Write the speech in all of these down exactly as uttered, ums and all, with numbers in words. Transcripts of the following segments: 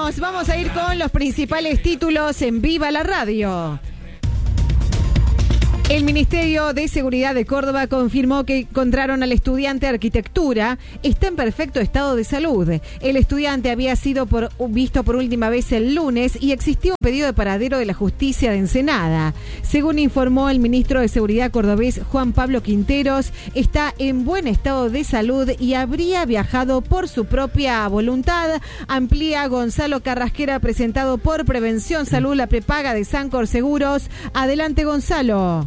vamos, vamos a ir con los principales títulos en Viva la Radio. El Ministerio de Seguridad de Córdoba confirmó que encontraron al estudiante de arquitectura. Está en perfecto estado de salud. El estudiante había sido por, visto por última vez el lunes y existía un pedido de paradero de la justicia de Ensenada. Según informó el ministro de Seguridad cordobés Juan Pablo Quinteros, está en buen estado de salud y habría viajado por su propia voluntad. Amplía Gonzalo Carrasquera, presentado por Prevención Salud, la prepaga de Sancor Seguros. Adelante, Gonzalo.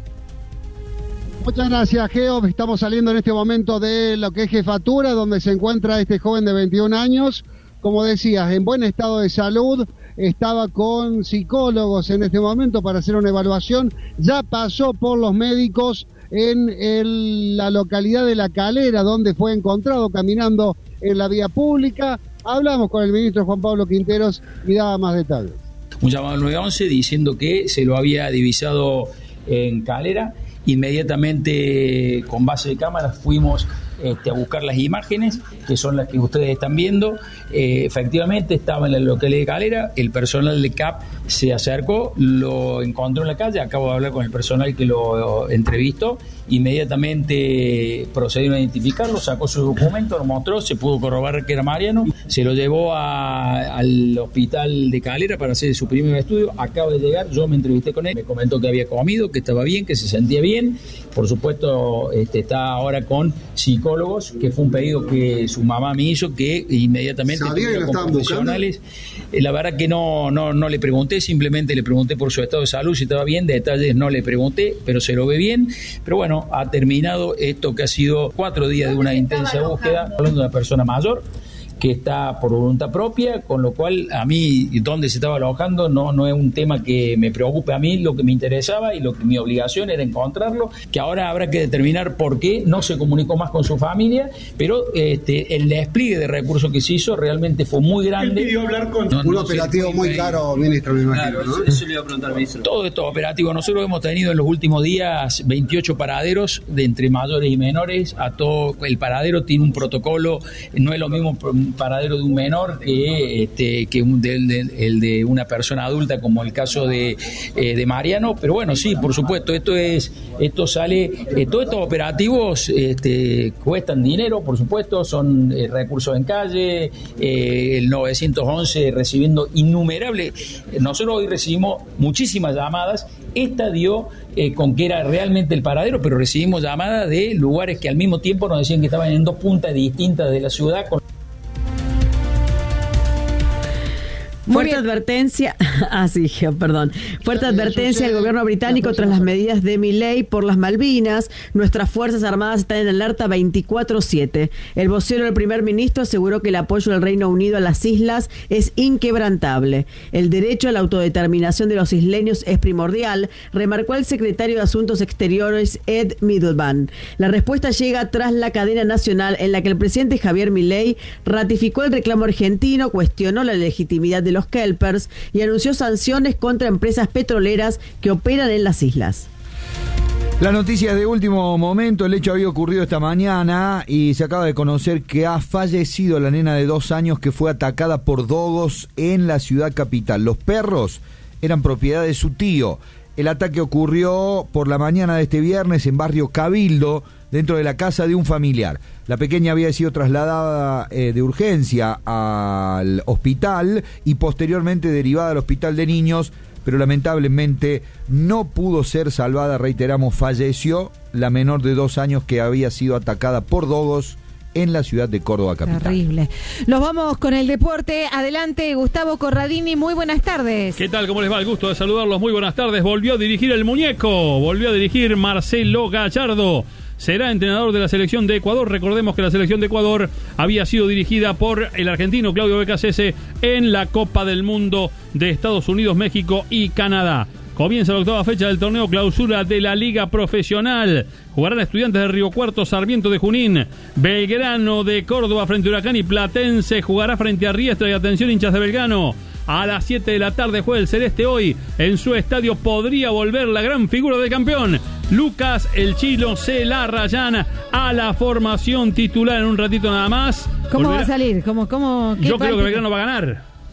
Muchas gracias, Geo. Estamos saliendo en este momento de lo que es jefatura, donde se encuentra este joven de veintiún años. Como decías, en buen estado de salud, estaba con psicólogos en este momento para hacer una evaluación. Ya pasó por los médicos en el, la localidad de La Calera, donde fue encontrado caminando en la vía pública. Hablamos con el ministro Juan Pablo Quinteros y daba más detalles. Un llamado al nueve once diciendo que se lo había divisado en Calera. Inmediatamente, con base de cámaras, fuimos este, a buscar las imágenes, que son las que ustedes están viendo. Eh, efectivamente, estaba en la localidad de Calera, el personal de C A P se acercó, lo encontró en la calle, acabo de hablar con el personal que lo entrevistó, inmediatamente procedieron a identificarlo, sacó su documento, lo mostró, se pudo corroborar que era Mariano, se lo llevó a, al hospital de Calera para hacer su primer estudio, acaba de llegar, yo me entrevisté con él, me comentó que había comido, que estaba bien, que se sentía bien, por supuesto este, está ahora con psicólogos, que fue un pedido que su mamá me hizo, que inmediatamente con profesionales, buscando? La verdad que no, no, no le pregunté, simplemente le pregunté por su estado de salud, si estaba bien, detalles no le pregunté, pero se lo ve bien, pero bueno, ha terminado esto que ha sido cuatro días de una intensa búsqueda, hablando de una persona mayor que está por voluntad propia, con lo cual a mí dónde se estaba alojando no, no es un tema que me preocupe a mí, lo que me interesaba y lo que mi obligación era encontrarlo, que ahora habrá que determinar por qué no se comunicó más con su familia, pero este, el despliegue de recursos que se hizo realmente fue muy grande. Él pidió hablar con no, un no operativo muy bien. Caro, ministro, me imagino, claro, ¿no? Eso le iba a preguntar, ministro. Todo esto operativo, nosotros hemos tenido en los últimos días veintiocho paraderos de entre mayores y menores, a todo el paradero tiene un protocolo, no es lo mismo un paradero de un menor que, este, que un de, de, el de una persona adulta, como el caso de, eh, de Mariano, pero bueno, sí, por supuesto, esto es, esto sale, eh, todos estos operativos este, cuestan dinero, por supuesto, son eh, recursos en calle, eh, el nueve once recibiendo innumerables, nosotros hoy recibimos muchísimas llamadas, esta dio eh, con que era realmente el paradero, pero recibimos llamadas de lugares que al mismo tiempo nos decían que estaban en dos puntas distintas de la ciudad, con Fuerte advertencia, ah sí, perdón, fuerte advertencia del gobierno británico tras las medidas de Milei por las Malvinas. Nuestras Fuerzas Armadas están en alerta veinticuatro siete. El vocero del primer ministro aseguró que el apoyo del Reino Unido a las islas es inquebrantable. El derecho a la autodeterminación de los isleños es primordial, remarcó el secretario de Asuntos Exteriores Ed Miliband. La respuesta llega tras la cadena nacional en la que el presidente Javier Milei ratificó el reclamo argentino, cuestionó la legitimidad de los kelpers y anunció sanciones contra empresas petroleras que operan en las islas. La noticia es de último momento, el hecho había ocurrido esta mañana y se acaba de conocer que ha fallecido la nena de dos años que fue atacada por dogos en la ciudad capital. Los perros eran propiedad de su tío. El ataque ocurrió por la mañana de este viernes en barrio Cabildo, dentro de la casa de un familiar. La pequeña había sido trasladada eh, de urgencia al hospital y posteriormente derivada al hospital de niños, pero lamentablemente no pudo ser salvada, reiteramos, falleció la menor de dos años que había sido atacada por dogos en la ciudad de Córdoba capital. Terrible. Nos vamos con el deporte. Adelante, Gustavo Corradini. Muy buenas tardes. ¿Qué tal? ¿Cómo les va? El gusto de saludarlos. Muy buenas tardes. Volvió a dirigir el muñeco. Volvió a dirigir Marcelo Gallardo. Será entrenador de la selección de Ecuador. Recordemos que la selección de Ecuador había sido dirigida por el argentino Claudio Becasese en la Copa del Mundo de Estados Unidos, México y Canadá. Comienza la octava fecha del torneo clausura de la Liga Profesional. Jugarán Estudiantes de Río Cuarto, Sarmiento de Junín, Belgrano de Córdoba frente a Huracán y Platense jugará frente a Riestra. Y atención, hinchas de Belgrano, a las siete de la tarde juega el Celeste hoy. En su estadio podría volver la gran figura del campeón, Lucas El Chilo Celarrayán, a la formación titular en un ratito nada más. ¿Cómo Volverá. va a salir? ¿Cómo, cómo, Yo parte? creo que Belgrano va a ganar.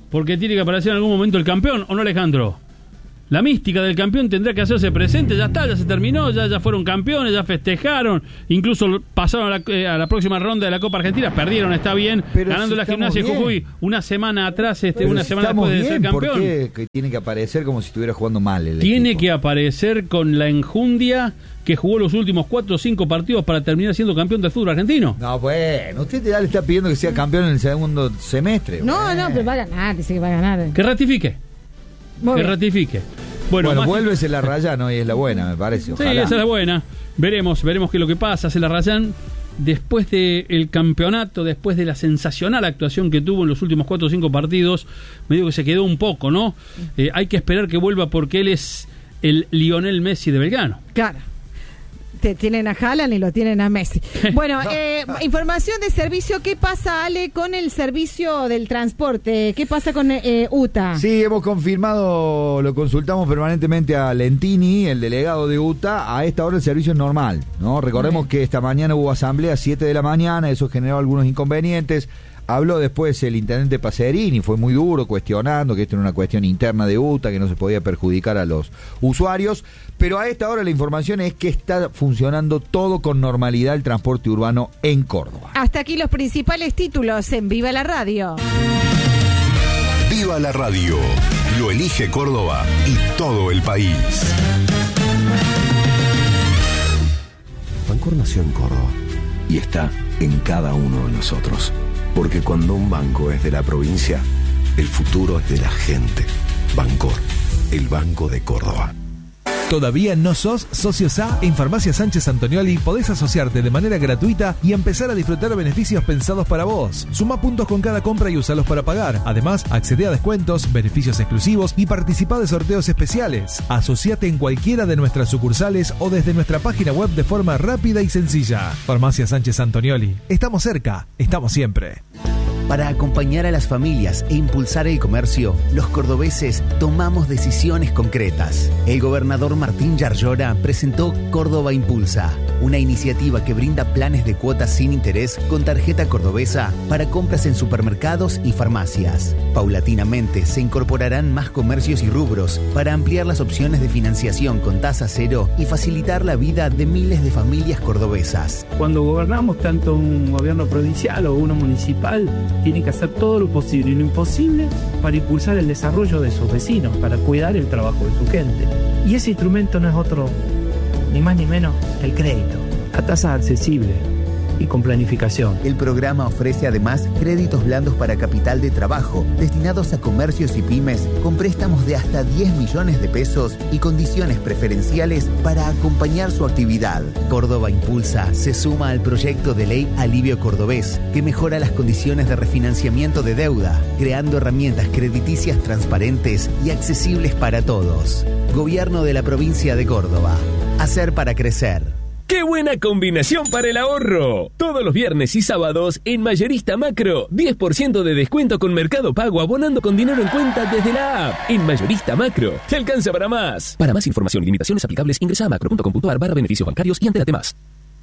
porque tiene que aparecer en algún momento el campeón, ¿o no, Alejandro? La mística del campeón tendrá que hacerse presente, ya está, ya se terminó, ya, ya fueron campeones, ya festejaron, incluso pasaron a la, eh, a la próxima ronda de la Copa Argentina, perdieron, está bien, pero ganando si la Gimnasia de Jujuy una semana atrás, este, una si semana después de bien, ser campeón. ¿Por qué que tiene que aparecer como si estuviera jugando mal el Tiene equipo? que aparecer con la enjundia que jugó los últimos cuatro o cinco partidos para terminar siendo campeón del fútbol argentino. No, bueno, usted ya le está pidiendo que sea campeón en el segundo semestre. No, bueno. no, pero va a ganar, dice que va a ganar. Que ratifique, Muy que bien. ratifique. Bueno, Bueno, más... vuélvese la Rayán, ¿no? Y es la buena, me parece. Ojalá. Sí, esa es la buena. Veremos, veremos qué es lo que pasa. Se la Rayán, después del campeonato, después de la sensacional actuación que tuvo en los últimos cuatro o cinco partidos, medio que se quedó un poco, ¿no? Eh, hay que esperar que vuelva porque él es el Lionel Messi de Belgrano. Claro. Te tienen a Haaland y lo tienen a Messi. Bueno, eh, información de servicio. ¿Qué pasa, Ale, con el servicio del transporte? ¿Qué pasa con eh, U T A? Sí, hemos confirmado, lo consultamos permanentemente a Lentini, el delegado de U T A. A esta hora el servicio es normal, ¿no? Recordemos que esta mañana hubo asamblea a siete de la mañana, eso generó algunos inconvenientes. Habló después el intendente Pacerini, fue muy duro cuestionando que esto era una cuestión interna de U T A, que no se podía perjudicar a los usuarios, pero a esta hora la información es que está funcionando todo con normalidad el transporte urbano en Córdoba. Hasta aquí los principales títulos en Viva la Radio. Viva la Radio, lo elige Córdoba y todo el país. Bancor nació en Córdoba y está en cada uno de nosotros. Porque cuando un banco es de la provincia, el futuro es de la gente. Bancor, el Banco de Córdoba. ¿Todavía no sos socio S A? En Farmacia Sánchez Antonioli podés asociarte de manera gratuita y empezar a disfrutar beneficios pensados para vos. Suma puntos con cada compra y usalos para pagar. Además, accede a descuentos, beneficios exclusivos y participa de sorteos especiales. Asociate en cualquiera de nuestras sucursales o desde nuestra página web de forma rápida y sencilla. Farmacia Sánchez Antonioli. Estamos cerca, estamos siempre. Para acompañar a las familias e impulsar el comercio, los cordobeses tomamos decisiones concretas. El gobernador Martín Yarlora presentó Córdoba Impulsa, una iniciativa que brinda planes de cuotas sin interés con tarjeta cordobesa para compras en supermercados y farmacias. Paulatinamente se incorporarán más comercios y rubros para ampliar las opciones de financiación con tasa cero y facilitar la vida de miles de familias cordobesas. Cuando gobernamos tanto un gobierno provincial o uno municipal, tiene que hacer todo lo posible y lo imposible para impulsar el desarrollo de sus vecinos, para cuidar el trabajo de su gente. Y ese instrumento no es otro, ni más ni menos, el crédito, a tasa accesible y con planificación. El programa ofrece además créditos blandos para capital de trabajo, destinados a comercios y pymes, con préstamos de hasta diez millones de pesos y condiciones preferenciales para acompañar su actividad. Córdoba Impulsa se suma al proyecto de ley Alivio Cordobés, que mejora las condiciones de refinanciamiento de deuda, creando herramientas crediticias transparentes y accesibles para todos. Gobierno de la provincia de Córdoba. Hacer para crecer. ¡Qué buena combinación para el ahorro! Todos los viernes y sábados en Mayorista Macro, diez por ciento de descuento con Mercado Pago abonando con dinero en cuenta desde la app. En Mayorista Macro, te alcanza para más. Para más información y limitaciones aplicables, ingresa a macro punto com punto ar barra beneficios bancarios y entérate más.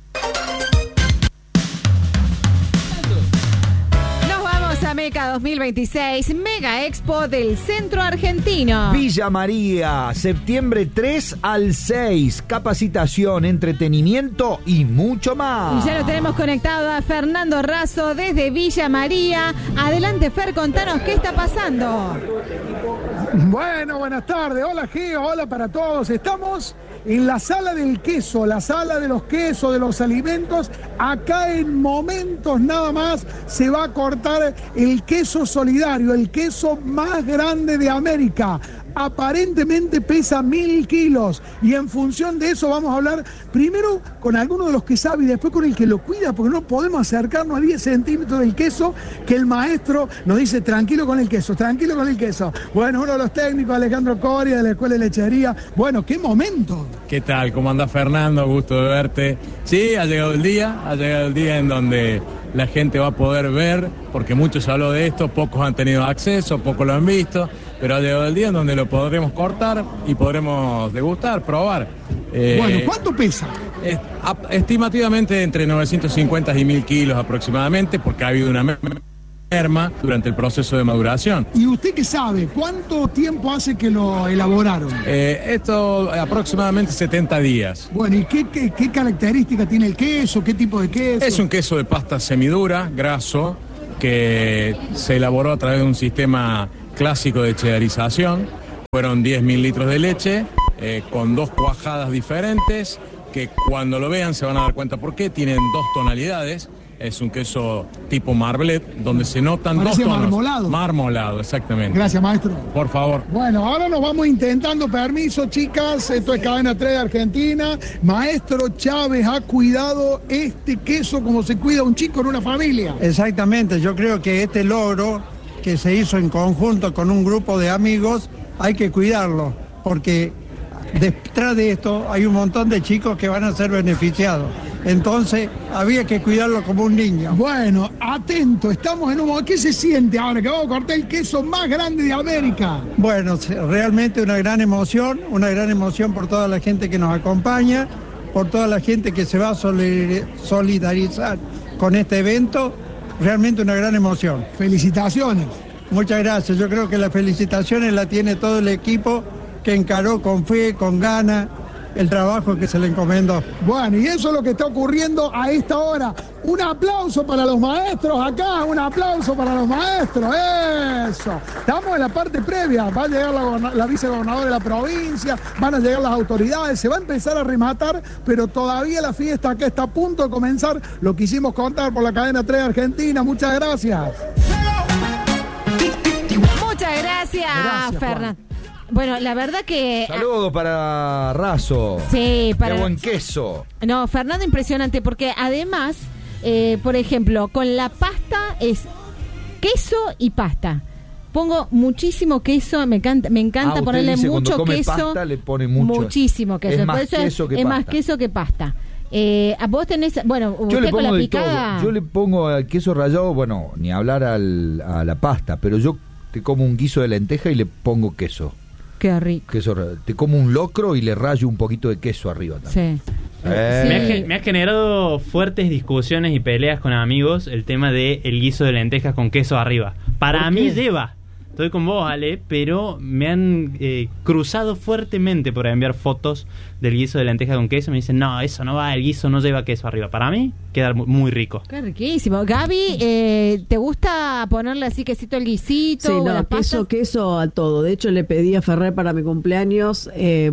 Meca dos mil veintiséis, Mega Expo del Centro Argentino. Villa María, septiembre tres al seis. Capacitación, entretenimiento y mucho más. Y ya lo tenemos conectado a Fernando Razo desde Villa María. Adelante, Fer, contanos qué está pasando. Bueno, buenas tardes. Hola, Geo. Hola para todos. Estamos en la sala del queso, la sala de los quesos, de los alimentos. Acá en momentos nada más se va a cortar el queso solidario, el queso más grande de América. Aparentemente pesa mil kilos y en función de eso vamos a hablar primero con alguno de los que sabe y después con el que lo cuida, porque no podemos acercarnos a diez centímetros del queso que el maestro nos dice tranquilo con el queso, tranquilo con el queso. Bueno, uno de los técnicos, Alejandro Coria de la Escuela de Lechería. Bueno, qué momento. ¿Qué tal? ¿Cómo andás, Fernando? Gusto de verte. Sí, ha llegado el día, ha llegado el día en donde la gente va a poder ver, porque muchos habló de esto, pocos han tenido acceso, pocos lo han visto, pero ha llegado el día en donde lo podremos cortar y podremos degustar, probar. Eh, bueno, ¿cuánto pesa? Es, estimativamente entre novecientos cincuenta y mil kilos aproximadamente, porque ha habido una merma durante el proceso de maduración. ¿Y usted qué sabe? ¿Cuánto tiempo hace que lo elaboraron? Eh, esto aproximadamente setenta días. Bueno, ¿y qué, qué, qué característica tiene el queso? ¿Qué tipo de queso? Es un queso de pasta semidura, graso, que se elaboró a través de un sistema clásico de cheddarización. Fueron diez mil litros de leche eh, con dos cuajadas diferentes, que cuando lo vean se van a dar cuenta por qué. Tienen dos tonalidades. Es un queso tipo marblet, donde se notan Parece dos tonos. marmolado. Marmolado, exactamente. Gracias, maestro. Por favor. Bueno, ahora nos vamos intentando. Permiso, chicas. Esto es Cadena tres de Argentina. Maestro Chávez ha cuidado este queso como se cuida un chico en una familia. Exactamente. Yo creo que este logro que se hizo en conjunto con un grupo de amigos hay que cuidarlo, porque detrás de esto hay un montón de chicos que van a ser beneficiados. Entonces había que cuidarlo como un niño. Bueno, atento, estamos en un... ¿Qué se siente ahora que vamos a cortar el queso más grande de América? Bueno, realmente una gran emoción, una gran emoción por toda la gente que nos acompaña, por toda la gente que se va a solidarizar con este evento. Realmente una gran emoción. Felicitaciones. Muchas gracias. Yo creo que las felicitaciones las tiene todo el equipo que encaró con fe, con ganas, el trabajo que se le encomendó. Bueno, y eso es lo que está ocurriendo a esta hora. Un aplauso para los maestros acá, un aplauso para los maestros, eso. Estamos en la parte previa, va a llegar la, la vicegobernadora de la provincia, van a llegar las autoridades, se va a empezar a rematar, pero todavía la fiesta acá está a punto de comenzar. Lo quisimos contar por la Cadena tres de Argentina. Muchas gracias. Muchas gracias, gracias Fernando. Bueno, la verdad que... Saludos para Razo. Sí, para... Qué buen queso. No, Fernando, impresionante, porque además, eh, por ejemplo, con la pasta es queso y pasta. Pongo muchísimo queso, me encanta, me encanta ah, ponerle dice, mucho cuando come queso. Pasta, le pone mucho. Muchísimo queso. Es más eso queso es, que es pasta. más queso que pasta. Eh, a vos tenés, bueno, yo usted le con pongo la de picada... todo. Yo le pongo al queso rallado, bueno, ni hablar al, a la pasta, pero yo te como un guiso de lenteja y le pongo queso. Qué rico. Queso, te como un locro y le rayo un poquito de queso arriba también. Sí. Eh. Me, ha, me ha generado fuertes discusiones y peleas con amigos el tema de el guiso de lentejas con queso arriba. Para mí lleva. Estoy con vos, Ale, pero me han eh, cruzado fuertemente por enviar fotos del guiso de lenteja con queso. Me dicen, no, eso no va, el guiso no lleva queso arriba. Para mí, queda muy rico. Qué riquísimo. Gaby, eh, ¿te gusta ponerle así quesito al guisito? Sí, o no, las queso, pastas? queso a todo. De hecho, le pedí a Ferrer para mi cumpleaños, eh,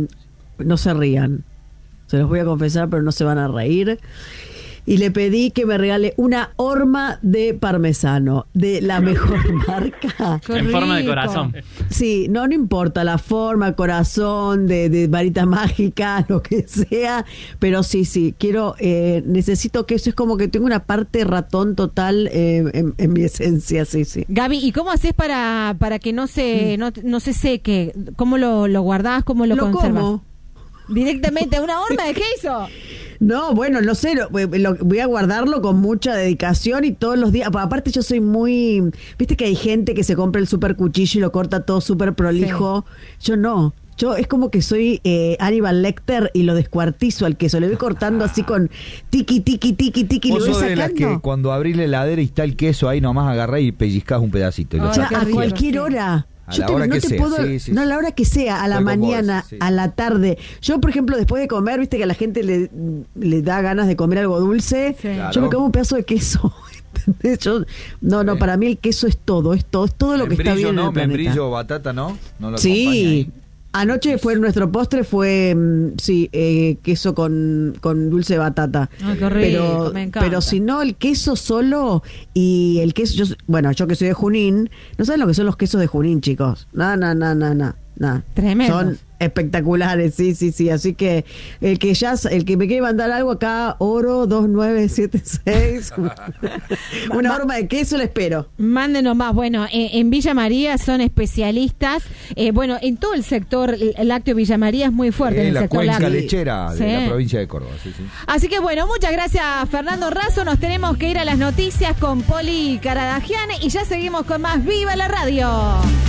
no se rían. Se los voy a confesar, pero no se van a reír. Y le pedí que me regale una horma de parmesano de la mejor marca. En rico. Forma de corazón. Sí, no, no importa la forma, corazón, de, de varita mágica, lo que sea, pero sí, sí, quiero, eh, necesito que eso es como que tengo una parte ratón total eh, en, en mi esencia, sí, sí. Gaby, ¿y cómo haces para, para que no se, mm. no, no se seque? ¿Cómo lo, lo guardás? ¿Cómo lo, lo conservas? Como. ¿Directamente una horma de queso? No, bueno, no sé, lo, lo, voy a guardarlo con mucha dedicación y todos los días. Aparte yo soy muy... Viste que hay gente que se compra el super cuchillo y lo corta todo súper prolijo. Sí. Yo no. Yo es como que soy eh, Aníbal Lecter y lo descuartizo al queso. Le voy cortando así con tiqui, tiqui, tiqui, tiqui. ¿Vos le voy sos de sacando? las que cuando abrís la heladera y está el queso ahí nomás agarrás y pellizcás un pedacito? Y lo O sea, sacás? a cualquier hora. A Yo la te, hora no que te sea, puedo, sí, sí, no a sí. la hora que sea, a la Estoy con mañana, vos, sí. a la tarde. Yo, por ejemplo, después de comer, viste que a la gente le, le da ganas de comer algo dulce. Sí. Claro. Yo me como un pedazo de queso. Yo, no, no, sí. Para mí el queso es todo, es todo, es todo lo membrillo, que está bien no, en el planeta. Membrillo, batata, ¿no? ¿No lo sí. Anoche fue nuestro postre, fue, sí, eh, queso con, con dulce de batata. Ay, qué rico, pero, me encanta. Pero si no, el queso solo y el queso, yo, bueno, yo que soy de Junín, no saben lo que son los quesos de Junín, chicos. No, no, no, no, no. no. Tremendo. Son espectaculares, sí, sí, sí. Así que el que ya, el que me quiere mandar algo acá, oro dos nueve siete seis, una horma de queso le espero. Mándenos más. Bueno, eh, en Villa María son especialistas. Eh, bueno, en todo el sector el lácteo Villa María es muy fuerte. Eh, en el la sector cuenca lácteo. lechera Sí. de la provincia de Córdoba. Sí, sí. Así que bueno, muchas gracias Fernando Razo. Nos tenemos que ir a las noticias con Poli Caradagian y ya seguimos con más Viva la Radio.